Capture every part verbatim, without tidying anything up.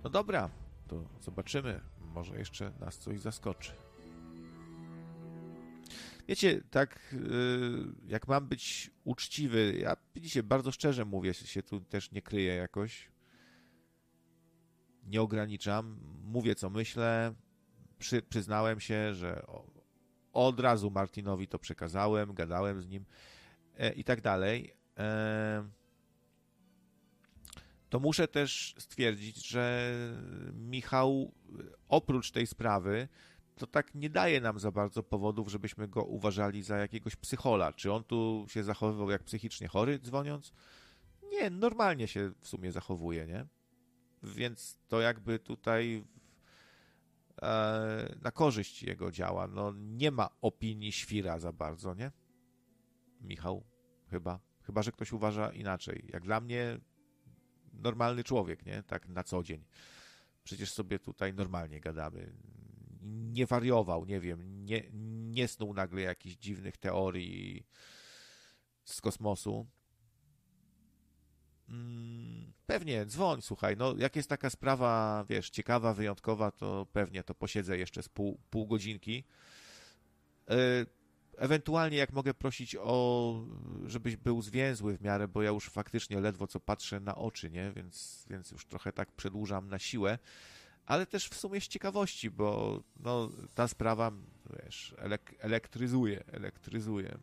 No dobra, to zobaczymy. Może jeszcze nas coś zaskoczy. Wiecie, tak jak mam być uczciwy, ja widzicie, bardzo szczerze mówię, się tu też nie kryję jakoś. Nie ograniczam. Mówię, co myślę. Przy, przyznałem się, że od razu Martinowi to przekazałem, gadałem z nim e, i tak dalej. E, to muszę też stwierdzić, że Michał oprócz tej sprawy to tak nie daje nam za bardzo powodów, żebyśmy go uważali za jakiegoś psychola. Czy on tu się zachowywał jak psychicznie chory dzwoniąc? Nie, normalnie się w sumie zachowuje, nie? Więc to jakby tutaj e, na korzyść jego działa. No nie ma opinii świra za bardzo, nie? Michał, chyba. Chyba, że ktoś uważa inaczej. Jak dla mnie normalny człowiek, nie? Tak na co dzień. Przecież sobie tutaj normalnie gadamy. Nie wariował, nie wiem, nie, nie snuł nagle jakichś dziwnych teorii z kosmosu. Pewnie, dzwoń, słuchaj, no jak jest taka sprawa, wiesz, ciekawa, wyjątkowa, to pewnie to posiedzę jeszcze z pół, pół godzinki. Ewentualnie jak mogę prosić o, żebyś był zwięzły w miarę, bo ja już faktycznie ledwo co patrzę na oczy, nie, więc, więc już trochę tak przedłużam na siłę, ale też w sumie z ciekawości, bo no, ta sprawa, wiesz, elek- elektryzuje, elektryzuje.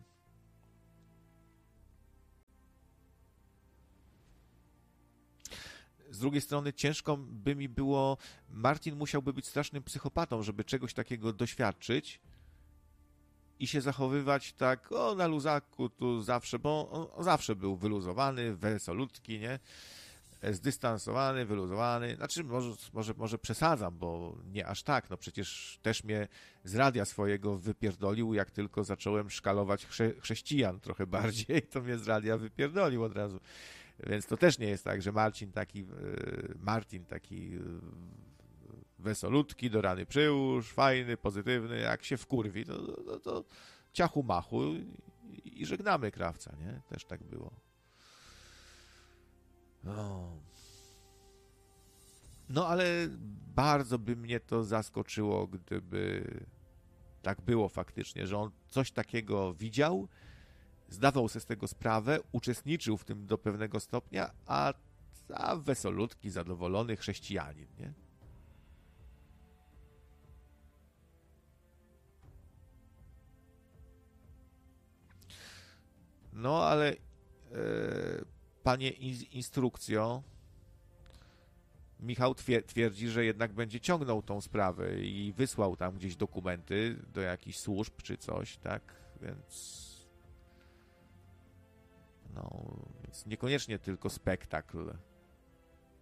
Z drugiej strony ciężko by mi było, Martin musiałby być strasznym psychopatą, żeby czegoś takiego doświadczyć i się zachowywać tak, o na luzaku tu zawsze, bo on, on zawsze był wyluzowany, wesolutki, nie? Zdystansowany, wyluzowany, znaczy może, może, może przesadzam, bo nie aż tak, no przecież też mnie z radia swojego wypierdolił, jak tylko zacząłem szkalować chrze- chrześcijan trochę bardziej, to mnie z radia wypierdolił od razu. Więc to też nie jest tak, że Marcin taki, Martin taki wesolutki, do rany przyłóż, fajny, pozytywny, jak się wkurwi, to, to, to ciachu machu i, i żegnamy krawca, nie? Też tak było. No. no ale bardzo by mnie to zaskoczyło, gdyby tak było faktycznie, że on coś takiego widział, zdawał sobie z tego sprawę, uczestniczył w tym do pewnego stopnia, a, a wesolutki, zadowolony chrześcijanin, nie? No, ale e, panie in, instrukcjo, Michał twierdzi, że jednak będzie ciągnął tą sprawę i wysłał tam gdzieś dokumenty do jakichś służb czy coś, tak? Więc no, więc niekoniecznie tylko spektakl.